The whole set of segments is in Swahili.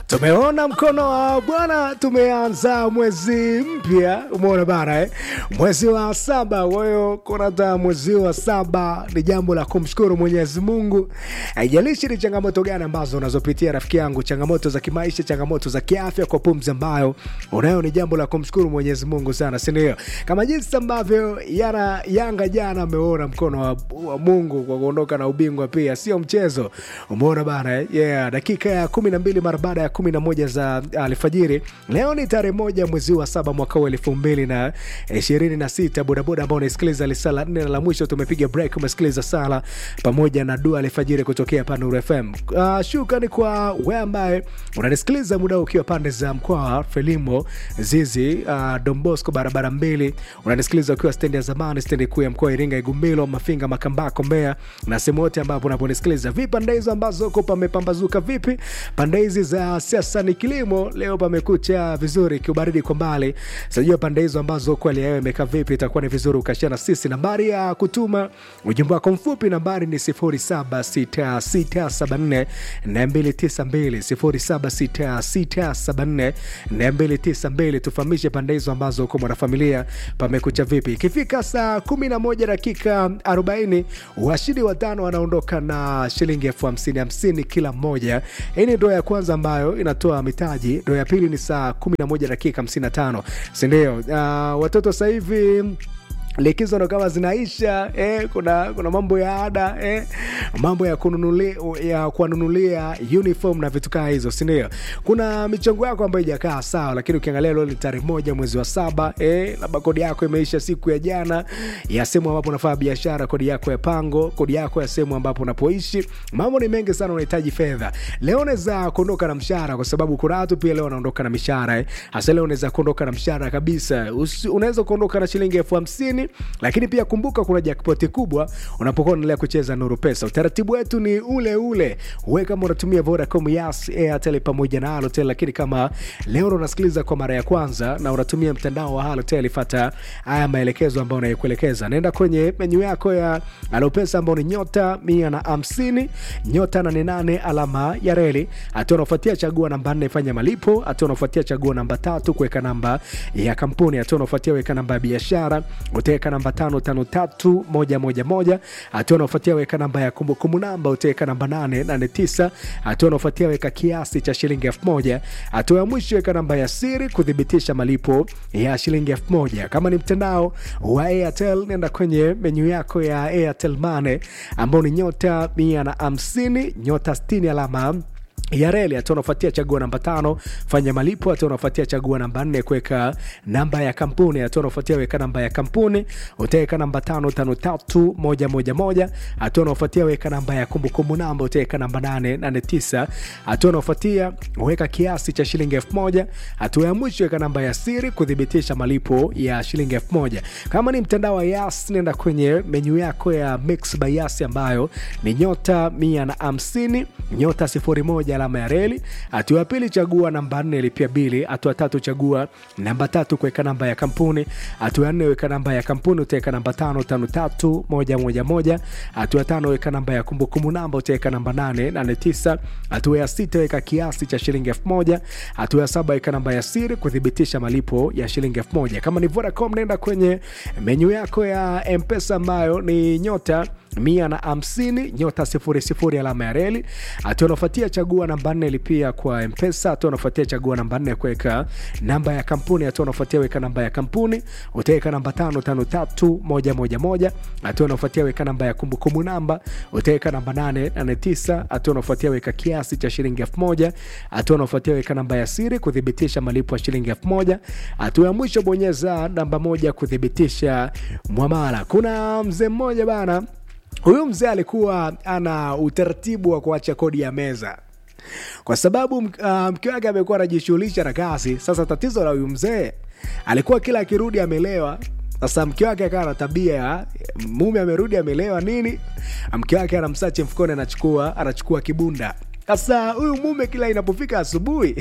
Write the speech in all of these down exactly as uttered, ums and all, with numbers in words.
Tumeona mkono wa Bwana, tumeanza mwezi mpya, umeona bana eh? Mwezi wa saba, wewe kuna ta mwezi wa saba ni jambo la kumshukuru Mwenyezi Mungu. Haijalishi ni changamoto gani ambazo unazopitia rafiki yangu, changamoto za kimaisha, changamoto za kiafya, kwa pumzi ambayo unayo, ni jambo la kumshukuru Mwenyezi Mungu sana, si ndio? Kama jinsi ambavyo yana Yanga jana ameona mkono wa, wa Mungu kwa kuondoka na ubingwa, pia sio mchezo. Umeona bana eh? Yeah, dakika ya kumi na mbili mara baada ya kumi na moja za alfajiri. Leo ni tarehe moja mwezi wa saba mwaka wa elfu mbili na ishirini na sita. Bodaboda ambao unasikiliza lisala nne la mwisho, tumepiga break, umesikiliza sala pamoja na dua alfajiri kutokea hapa Nuru F M. Uh, shukrani kwa wewe ambaye unanisikiliza muda ukiwa pande za mkoa Frelimo, Zizi, uh, Don Bosco barabara mbili. Unanisikiliza ukiwa stendi ya zamani, stendi kuu ya mkoa Iringa, Igumbilo, Mafinga, Makambako, Mbeya na sehemu yote ambapo unaponisikiliza. Vipi pande hizo ambazo uko pamepambazuka vipi? Pande hizi za siasa ni kilimo, leo pamekucha vizuri, kiubaridi kwa mbali. Sijua pande hizo ambazo kwa hali yao imekaa vipi, itakuwa ni vizuri ukashare na sisi. Nambari ya kutuma ujumbe wako mfupi, nambari ni sifuri saba sita sita saba nne nne mbili tisa mbili sifuri saba sita sita saba nne nne mbili tisa mbili. Tufahamishe pande hizo ambazo uko mwana familia pamekucha vipi. Ikifika saa kumi na moja dakika arobaini, washindi watano wanaondoka na shilingi elfu hamsini hamsini kila mmoja. Hii ni ndoa ya kwanza ambayo inatoa mitaji. Ndoa ya pili ni saa kumi na moja dakika hamsini na tano, si ndio? Uh, watoto sasa hivi likizo ndo kama zinaisha eh, kuna kuna mambo ya ada eh, mambo ya kununulia ya kununulia uniform na vitu kama hizo, si ndio? Kuna michango yako ambayo haijakaa sawa, lakini ukiangalia leo ni tarehe moja mwezi wa saba eh, labda kodi yako imeisha siku ya jana ya sehemu ambapo unafanya biashara, kodi yako ya pango, kodi yako ya sehemu ambapo unapoishi. Mambo ni mengi sana, unahitaji fedha. Leo unaweza kuondoka na mshahara, kwa sababu kuna watu pia leo wanaondoka na mishahara eh. Hasa leo unaweza kuondoka na mshahara kabisa. Unaweza kuondoka na shilingi elfu hamsini. Lakini pia kumbuka kuna jackpot kubwa unapokuwa unaendelea kucheza Nuru Pesa. Utaratibu wetu ni ule ule. Wewe kama unatumia Vodacom, Yas, Airtel pamoja na Halotel, lakini kama leo unasikiliza kwa mara ya kwanza na unatumia mtandao wa Halotel, fuata haya maelekezo ambayo nayokuelekeza. Nenda kwenye menu yako ya Nuru Pesa ambayo ni nyota mia na hamsini nyota nane nane alama ya reli. Hatua unafuatia chagua namba nne fanya malipo. Hatua unafuatia chagua namba tatu kuweka namba ya kampuni. Hatua unafuatia weka namba ya biashara. Utaweka namba tano tano tatu moja moja moja. Hatua unafuatia weka namba ya kumbukumbu namba. Utaweka namba nane nane tisa. Hatua unafuatia weka kiasi cha shilingi elfu moja. Hatua ya mwisho weka namba ya siri kudhibitisha malipo ya shilingi elfu moja. Kama ni mtandao wa Airtel, nenda kwenye menu yako ya Airtel Money ambao ni nyota mia na hamsini nyota sitini alama ya reli. Hatua unafuatia chagua namba tano fanya malipo. Hatua unafuatia chagua namba nne kuweka namba ya kampuni. Hatua unafuatia weka namba ya kampuni. Utaweka namba tano tano tatu moja moja moja. Hatua unafuatia weka namba ya kumbukumbu namba. Utaweka namba nane nane tisa. Hatua unafuatia weka kiasi cha shilingi elfu moja. Hatua ya mwisho weka namba ya siri kudhibitisha malipo ya shilingi elfu moja. Kama ni mtandao wa Yas, nenda kwenye menu yako ya Mix by Yas ambayo ni nyota mia na hamsini nyota sifuri moja alama ya reli. Hatua ya pili chagua namba nne lipia bili. Hatua tatu chagua namba tatu kuweka namba ya kampuni. Hatua ya nne weka namba ya kampuni. Utaweka namba tano tano tatu moja moja moja. Hatua tano weka namba ya kumbukumbu namba. Utaweka namba nane nane tisa. Hatua ya sita weka kiasi cha shilingi elfu moja. Hatua ya saba weka namba ya siri kudhibitisha malipo ya shilingi elfu moja. Kama ni Vodacom, nenda kwenye menu yako ya M-Pesa ambayo ni nyota mia na hamsini nyota sifuri sifuri alama ya reli. Hatua unafuatia chagua namba nne lipia kwa M-Pesa. Hatua unafuatia chagua namba nne kuweka namba ya kampuni. Hatua unafuatia weka namba ya kampuni. Utaweka namba tano tano tatu moja moja moja. Hatua unafuatia weka namba ya kumbukumbu namba. Utaweka namba nane nane tisa. Hatua unafuatia weka kiasi cha shilingi elfu moja. Hatua unafuatia weka namba ya siri kudhibitisha malipo ya shilingi elfu moja. Hatua ya mwisho bonyeza namba moja kudhibitisha muamala. Kuna mzee mmoja bana, huyu mzee alikuwa ana utaratibu wa kuacha kodi ya meza kwa sababu uh, mke wake amekuwa anajishughulisha na kazi. Sasa tatizo la huyu mzee, alikuwa kila akirudi amelewa. Sasa mke wake akawa na tabia, mume amerudi amelewa nini, mke wake anamsache mfukoni, anachukua anachukua kibunda. Sasa huyu mume kila inapofika asubuhi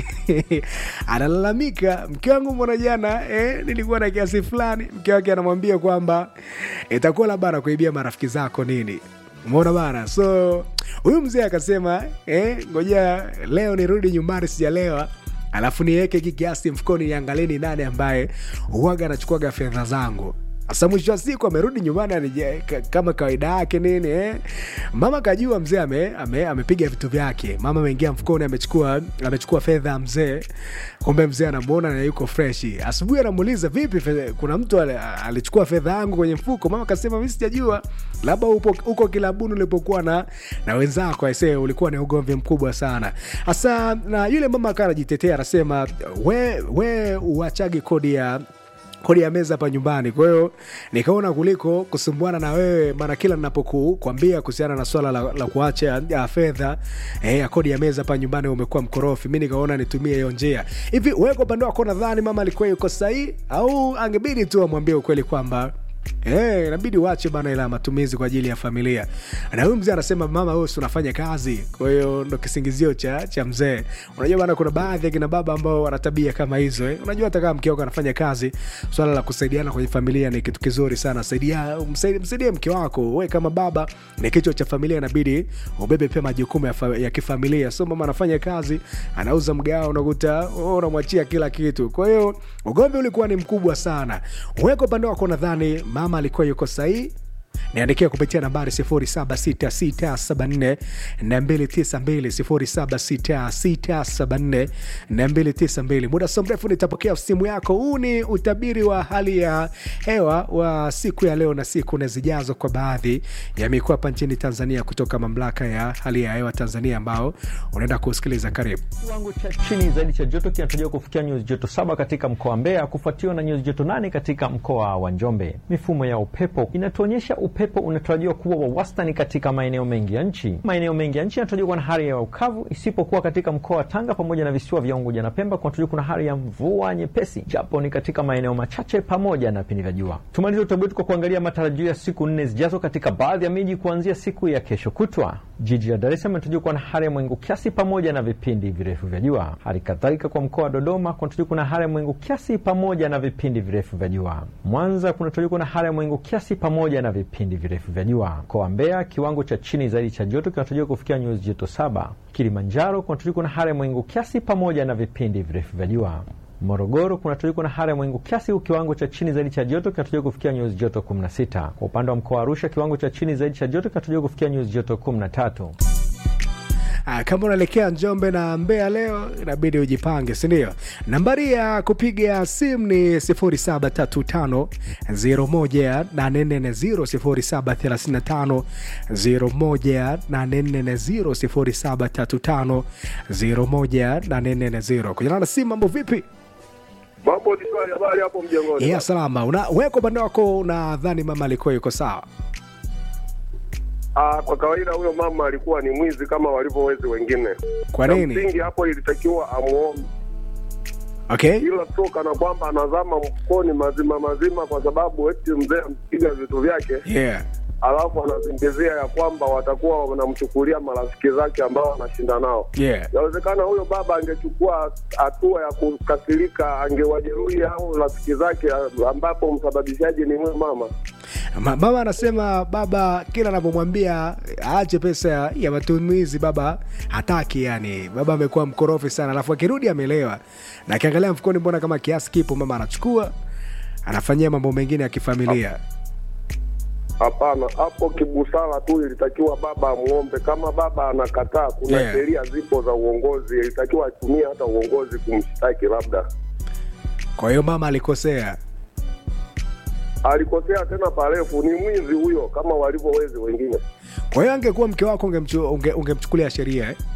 analalamika, mke wangu mbona jana eh, nilikuwa na kiasi fulani. Mke wake anamwambia kwamba itakuwa labda anakuibia marafiki zako nini. Umeona bana. So huyu mzee akasema eh, ngoja leo nirudi nyumbani sijalewa, alafu niweke kiasi mfukoni niangalie ni nani ambaye huaga anachukuaga fedha zangu. Asa mwisho wa siku amerudi nyumbani anije kama kawaida yake nini eh. Mama kajua mzee ame ame amepiga vitu vyake. Mama ameingia mfukoni amechukua amechukua fedha mzee. Kumbe mzee anamuona na yuko fresh. Asubuhi anamuuliza vipi fedha, kuna mtu alichukua fedha yangu kwenye mfuko. Mama akasema mimi sijajua. Labda upo uko kilabuni ulipokuwa na na wenzako aisee, ulikuwa ni ugomvi mkubwa sana. Asa na yule mama akawa anajitetea anasema we we uachage kodi ya kodi ya meza hapa nyumbani. Kwa hiyo nikaona kuliko kusumbuana na wewe, maana kila ninapokuambia kuhusiana na swala la, la kuacha ya fedha eh ya kodi ya meza hapa nyumbani umekuwa mkorofi, mimi nikaona nitumie hiyo njia. Hivi wewe kwa upande wako nadhani mama alikuwa yuko sahihi au angebidi tu amwambie ukweli kwamba eh inabidi uache bana ila matumizi kwa ajili ya familia? Na huyu mzee anasema mama wewe unafanya kazi, kwa hiyo ndo kisingizio cha cha mzee. Unajua bana, kuna baadhi ya kina baba ambao wana tabia kama hizo eh. Unajua hata kama mke wako anafanya kazi, swala la kusaidiana kwenye familia ni kitu kizuri sana. Saidia msaidie, msaidie mke wako. Wewe kama baba ni kichwa cha familia, inabidi ubebe pia majukumu ya, fa, ya kifamilia. So mama anafanya kazi, anauza mgao, unakuta unamwachia kila kitu. Kwa hiyo ugomvi ulikuwa ni mkubwa sana. Wewe kwa upande wako nadhani mama alikuwa yuko sahihi? Niandikia kupitia nambari sifuri saba sita sita saba nne mbili tisa mbili sifuri saba sita sita saba nne mbili tisa mbili. Muda so mrefu nitapokea simu yako. Huu ni utabiri wa hali ya hewa wa siku ya leo na siku na zijazo kwa baadhi ya mikoa hapa nchini Tanzania kutoka mamlaka ya hali ya hewa Tanzania, ambao unaenda kusikiliza. Karibu. Kiwango cha chini zaidi cha joto kinatarajiwa kufikia nyuzi joto saba katika mkoa wa Mbeya, kufuatiwa na nyuzi joto nane katika mkoa wa Njombe. Mifumo ya upepo inatuonyesha upepo unatarajiwa kuwa wa wastani katika maeneo mengi ya nchi. Maeneo mengi ya nchi yanatarajiwa kuwa na hali ya ukavu, isipokuwa katika mkoa wa Tanga pamoja na visiwa vya Unguja na Pemba kunatarajiwa kuna hali ya mvua nyepesi, japo ni katika maeneo machache pamoja na vipindi vya jua. Tumalize utabiri kwa kuangalia matarajio ya siku nne zijazo katika baadhi ya miji kuanzia siku ya kesho kutwa. Jiji la Dar es Salaam linatarajiwa kuwa na hali ya mawingu kiasi pamoja na vipindi virefu vya jua. Hali kadhalika kwa mkoa wa Dodoma kunatarajiwa kuna hali ya mawingu kiasi pamoja na vipindi virefu vya jua. Mwanza kunatarajiwa kuna hali ya mawingu kiasi pamoja na vipindi virefu vya jua. Kwa Mbeya kiwango cha chini zaidi cha joto kinatarajiwa kufikia nyuzi joto saba. Kilimanjaro kunatarajiwa kuna hali ya mawingu kiasi pamoja na vipindi virefu vya jua. Morogoro kunatarajiwa kuna hali ya mawingu kiasi, huku kiwango cha chini zaidi cha joto kinatarajiwa kufikia nyuzi joto kumi na sita. Kwa upande wa mkoa wa Arusha kiwango cha chini zaidi cha joto kinatarajiwa kufikia nyuzi joto kumi na tatu. Ah, kama unaelekea Njombe na Mbeya leo inabidi ujipange, si ndio? Nambari ya kupiga simu ni sifuri saba tatu tano zero moja nane nne zero sifuri saba tatu tano zero moja nane nne zero sifuri saba tatu tano zero moja nane nne zero. Kujana na simu, mambo vipi? Mambo ni swali, habari hapo mjengoni? Yeah, salama. Una wewe kwa upande wako unadhani mama alikuwa yuko sawa? Ah, kwa kawaida huyo mama alikuwa ni mwizi kama walivyowezi wengine. Kwa nini? Msingi hapo ilitakiwa amuombe. Okay. Ila toka na kwamba anazama mfukoni mazima mazima kwa sababu eti mzee ampiga vitu vyake. Yeah. Alafu anazingizia ya kwamba watakuwa wanamchukulia marafiki zake ambao anashinda nao. Yeah. Inawezekana huyo baba angechukua hatua ya kukasirika, angewajeruhi au rafiki zake, ambapo msababishaji ni huyo mama. Mama anasema baba kila anapomwambia aache pesa ya matumizi baba hataki, yani baba amekuwa mkorofi sana, alafu akirudi amelewa na akiangalia mfukoni mbona kama kiasi kipo, mama anachukua anafanyia mambo mengine ya kifamilia. Hapana, hapo kibusara tu ilitakiwa baba amuombe. Kama baba anakataa, kuna Yeah. sheria zipo za uongozi, ilitakiwa atumie hata uongozi kumshtaki labda. Kwa hiyo mama alikosea. Alikosea tena parefu, ni mwizi huyo kama walivyowezi wengine. Kwa hiyo angekuwa mke wako ungemchukulia unge, unge sheria eh?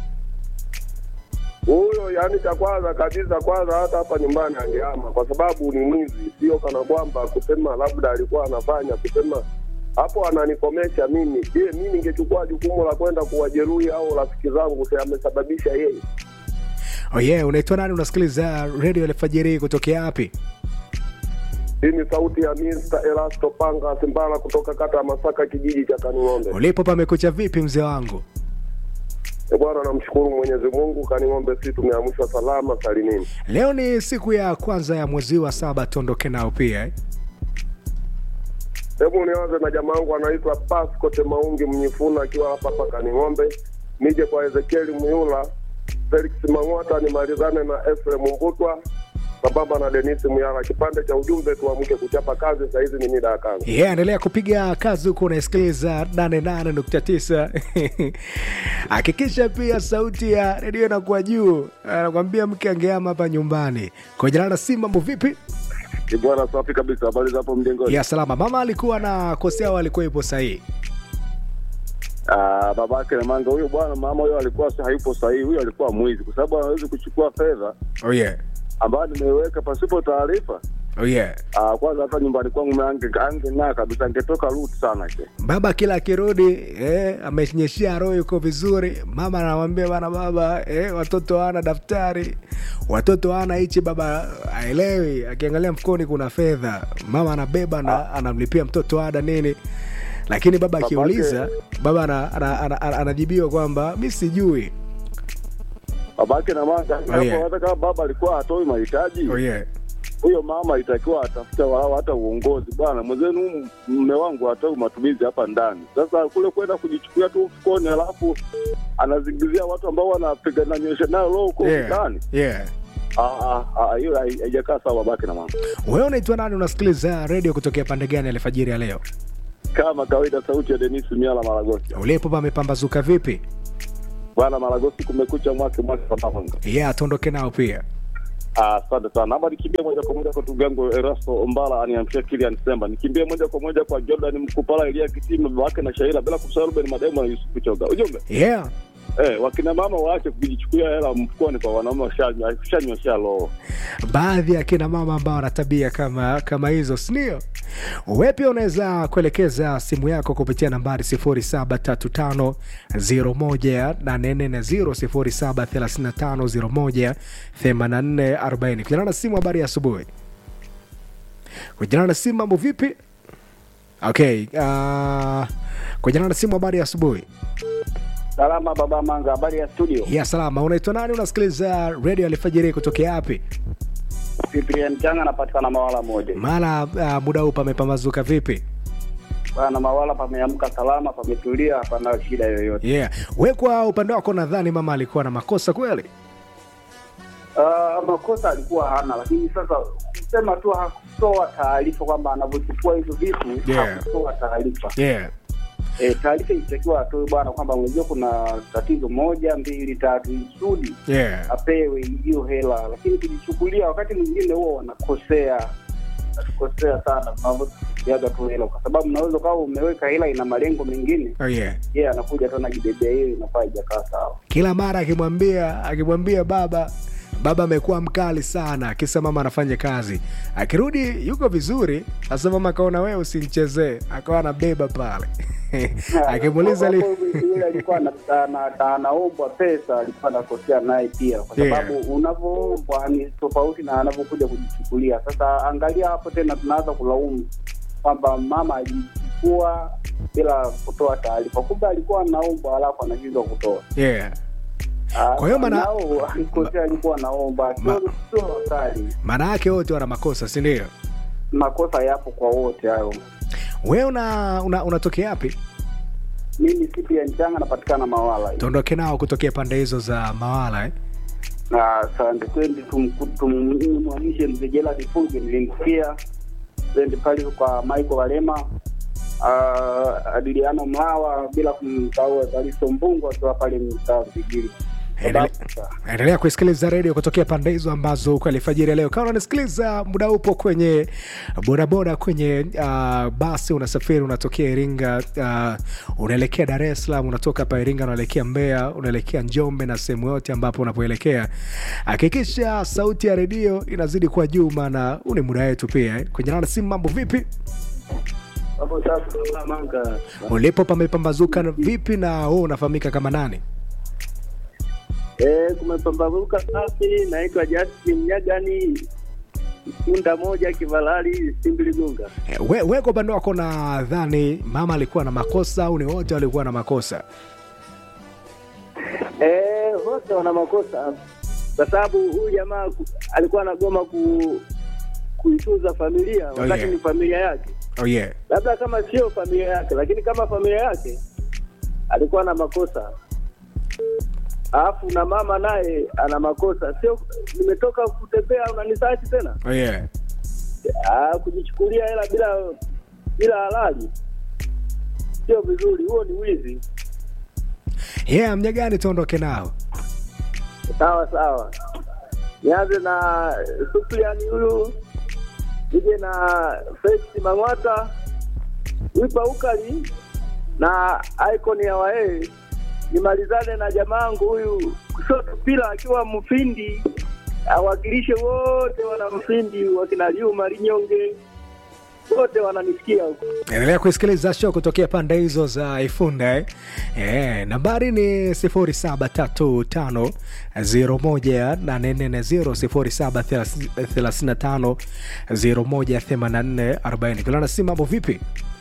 Huyo yani cha kwanza kabisa, kwanza hata hapa nyumbani angehama kwa sababu ni mwizi, sio kana kwamba kusema labda alikuwa anafanya kusema hapo ananikomesha mimi. Je, mimi ningechukua jukumu la kwenda kuwajeruhi au rafiki zangu, sasa amesababisha yeye. Oh yeah, unaitwa nani? Unasikiliza Radio Alfajiri kutokea wapi? Hii ni sauti ya mister Elasto Panga Simbala kutoka kata ya Masaka, kijiji cha Kaning'ombe. Ulipo pamekucha vipi mzee wangu? E bwana, namshukuru Mwenyezi Mungu, Kaning'ombe sisi tumeamshwa salama salimini. Leo ni siku ya kwanza ya mwezi wa saba, tuondoke nao pia eh? Hebu nianze na jamaa wangu anaitwa Pasco Temaungi Mnyifuna akiwa hapa hapa Kaning'ombe. Nije kwa Ezekiel Muyula, Felix Mang'ota, nimalizane na Efrem Mbutwa, sambamba na Dennis Muyala. Kipande cha ujumbe tuamke kuchapa kazi, saa hizi ni mida ya kazi. Yeah, endelea kupiga kazi huko unasikiliza nane nane nukta tisa. Hakikisha pia sauti ya redio inakuwa juu. Anakuambia mke angeama hapa nyumbani. Kwa jina la Simba, mambo vipi? Ni bwana safi kabisa, habari za hapo mjengoni? Ya salama. Mama alikuwa na kosea au alikuwa ipo sahihi? Ah, babake na manga huyo bwana, mama huyo alikuwa si hayupo sahihi. Huyo alikuwa mwizi kwa sababu anaweza kuchukua fedha Oh yeah. ambayo nimeweka pasipo taarifa. Oh yeah. Ah, kwanza hata nyumbani kwangu mwanange ange na kabisa angetoka root sana ke. Baba kila kirudi eh amenyeshia roho yuko vizuri. Mama anamwambia bana baba eh watoto wana daftari. Watoto wana hichi, baba haelewi. Akiangalia mfukoni kuna fedha. Mama anabeba na ah, anamlipia mtoto ada nini. Lakini baba akiuliza, baba anajibiwa ana, ana, ana, ana kwamba mimi sijui. Babake na manga Oh, hapo yeah. hata kama baba alikuwa hatoi mahitaji. Oh yeah. Huyo mama itakiwa atafuta wao hata uongozi. Bwana mwenzenu mume wangu hatoi matumizi hapa ndani. Sasa kule kwenda kujichukulia tu mfukoni alafu anazingizia watu ambao wanapigana nyosha nayo roho huko ndani. Yeah. Ah ah hiyo haijakaa sawa babake na mama. Wewe unaitwa nani, unasikiliza radio kutokea pande gani alfajiri ya leo? Kama kawaida sauti ya Dennis Miala Maragosi. Ulipo pamepambazuka vipi? Bwana Maragosi kumekucha mwaka mwaka pamoja. Yeah, tuondoke nao pia. Ah, asante sana. Naomba nikimbie moja kwa moja kwa ndugu yangu Erasto Ombala aniamshia Kilian Semba. Nikimbie moja kwa moja kwa Jordan Mkupala Elia Kitima babake na Shaila bila kusahau Ruben Mademo na Yusufu Choga. Ujumbe? Yeah. Eh, wakina mama waache kujichukulia hela mfukoni kwa wanaume washanywa washanywa roho. Baadhi ya kina mama ambao wana tabia kama kama hizo, sio? Wewe pia unaweza kuelekeza simu yako kupitia nambari sifuri saba tatu tano zero moja nane nne zero sifuri saba tatu tano zero moja themanini na nne arobaini. Kujana na simu, habari ya asubuhi. Kujana na simu, mambo vipi? Okay, uh, kujana na simu, habari ya asubuhi. Salama baba Manga, habari ya studio? Ya salama. Unaitwa nani, unasikiliza radio alfajiri kutokea wapi? Cyprian Changa napatikana Mawala moja. Mara uh, muda huu pamepambazuka vipi? Bana Mawala pameamka salama, pametulia, hapana shida yoyote. Yeah. Wewe kwa upande wako nadhani mama alikuwa na makosa kweli? Uh, makosa alikuwa hana, lakini sasa kusema tu hakutoa taarifa kwamba anavyochukua hizo vitu, yeah, hakutoa taarifa. Yeah. Eh, taarifa ilitakiwa atoe bwana kwamba mwenzio kuna tatizo moja mbili tatu isudi. Yeah. Apewe hiyo hela, lakini kujichukulia wakati mwingine huo wanakosea. Wanakosea sana tunavyojaga tu hela kwa sababu unaweza kama umeweka hela ina malengo mengine. Oh yeah. Yeah, anakuja tu anajibebea hiyo inafaa haijakaa sawa. Kila mara akimwambia akimwambia baba baba amekuwa mkali sana, kisa mama anafanya kazi. Akirudi yuko vizuri, sasa mama akaona wewe usimchezee, akawa anabeba pale. Akimuuliza yule alikuwa anaombwa pesa, alikuwa anakosea naye pia kwa sababu yeah, unavoombwa ni tofauti na anavyokuja kujichukulia. Sasa angalia hapo tena tunaanza kulaumu kwamba mama alichukua bila kutoa taarifa. Kumbe alikuwa anaombwa alafu anashindwa kutoa. Yeah. Kwa hiyo maana alikosea, alikuwa anaomba sio wakali. Maana yake wote wana makosa, si ndio? Makosa yapo kwa wote hayo. Wewe una una unatokea wapi? Mimi sipi ya Changa napatikana Mawala. Tuondoke nao kutokea pande hizo za Mawala eh. Na asante, twende tumwamishe mzejela difunge nilimsikia. Twende pale kwa Michael Walema, uh, Adiliano Mlawa bila kumsahau Daliso Mbungu akiwa pale mtaa Vigili. Endelea kusikiliza radio kutokea pande hizo ambazo kwa alfajiri leo. Kama unasikiliza muda upo kwenye bodaboda, kwenye uh, basi unasafiri unatokea Iringa, uh, unaelekea Dar es Salaam, unatoka hapa Iringa unaelekea Mbeya, unaelekea Njombe na sehemu yote ambapo unapoelekea, hakikisha sauti ya radio inazidi kwa juu, maana huu ni muda wetu pia eh. Kwenye namba simu, mambo vipi? Hapo sasa Manga. Ulipo pamepambazuka vipi na wewe unafahamika kama nani? Eh, kumepambazuka safi. Naitwa Justin Nyagani, Munda moja Kivalali Simbiligunga. Eh, wewe we, kwa upande wako nadhani mama alikuwa na makosa au ni wote walikuwa na makosa? Eh, wote wana makosa. Kwa sababu huyu jamaa alikuwa anagoma ku kuitunza familia wakati oh, yeah, ni familia yake. Oh yeah. Labda kama sio familia yake, lakini kama familia yake alikuwa na makosa, alafu na mama naye ana makosa, sio nimetoka kutembea unanisachi tena. Oh yeah. Ah, kujichukulia hela bila bila halali sio vizuri, huo ni wizi. Yeah, mnyagani tuondoke nao. Sawa sawa. Nianze na Supliani huyu, nije na Felix Mangwata, Wipa Ukali na Icon ya Wae. Nimalizane na jamaangu huyu kushoto pila akiwa Mfindi, awakilishe wote wana Mfindi, wakina Juma Linyonge, wote wananisikia huko. Endelea kusikiliza show kutokea pande hizo za Ifunda eh. Eh, nambari ni sifuri saba tatu tano zero moja nane nne zero sifuri saba thelathini na tano zero moja themanini na nne arobaini. Kuna simu mambo vipi?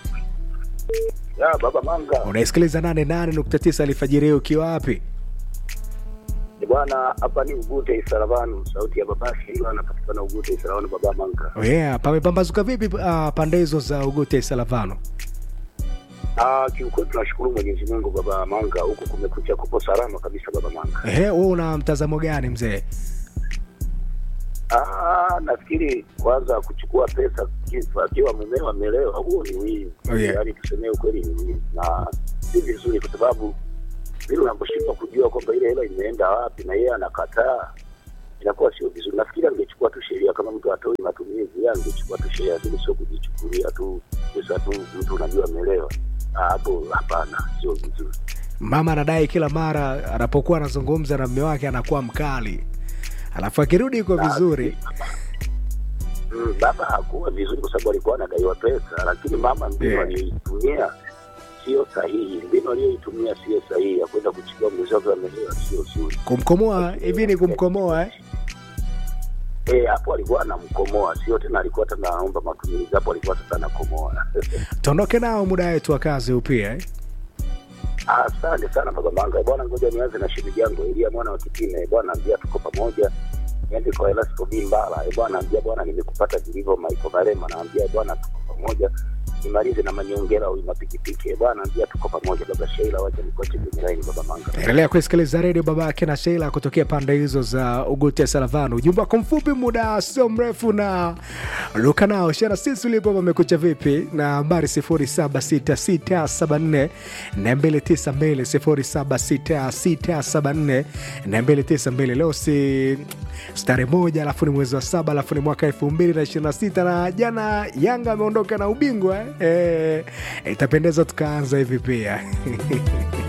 Ya baba Manga. Unaisikiliza nane nane nukta tisa alfajiri ukiwa wapi? Bwana hapa ni Ugute Isaravanu, sauti ya babashi ndio anapatikana Ugute Isaravanu baba Manga. Oh yeah, pamepambazuka vipi uh, pande hizo za Ugute Isaravanu? Ah, kiukweli tunashukuru Mwenyezi Mungu baba Manga, huko kumekucha kupo salama kabisa baba Manga. Eh, wewe una mtazamo gani mzee? Ah, nafikiri kwanza kuchukua pesa kifa akiwa mumeo amelewa, huo ni wizi. Oh yeah. Yaani tuseme ukweli ni wizi. Na si vizuri kwa sababu bila unaposhindwa kujua kwamba ile hela imeenda wapi na yeye anakataa, inakuwa sio vizuri. Nafikiri angechukua tu sheria, kama mtu atoi matumizi, yeye angechukua tu sheria, sio kujichukulia tu pesa tu mtu unajua amelewa. Hapo hapana, sio vizuri. Mama anadai kila mara anapokuwa anazungumza na mume wake anakuwa mkali, alafu akirudi yuko vizuri. Mm, baba hakuwa vizuri kwa sababu alikuwa anadaiwa pesa, lakini mama mbinu yeah. aliyoitumia sio sahihi. Mbinu aliyoitumia sio sahihi, ya kwenda kuchukua mzee wake amelewa, sio nzuri. Kumkomoa hivi ni kumkomoa eh? Eh, hapo alikuwa anamkomoa, sio tena alikuwa tena anaomba matumizi, hapo alikuwa sasa anakomoa. Tuondoke nao muda wetu wa kazi upia eh? Asante sana baba Manga. Bwana ngoja nianze na shemeji yangu Elia mwana wa Kitine. Bwana ambia tuko pamoja. Niende kwa Elasto Bimbala. Eh bwana ambia bwana nimekupata vilivyo Michael Barema, na ambia bwana tuko pamoja. Nimalize na Manyongera au mapikipiki. Eh bwana ambia tuko pamoja baba Sheila, wacha nikoche kwenye line baba Manga. Endelea kusikiliza radio baba yake na Sheila kutokea pande hizo za Ugute Salavano. Ujumbe wako mfupi muda sio mrefu na luka nao share sisi ulipo wamekucha vipi na nambari sifuri saba sita sita saba nne nne mbili tisa mbili sifuri saba sita sita saba nne nne mbili tisa mbili. Leo si stare moja alafu ni mwezi wa saba alafu ni mwaka elfu mbili na ishirini na sita na jana Yanga ameondoka na ubingwa eh. Eh, itapendeza tukaanza hivi pia.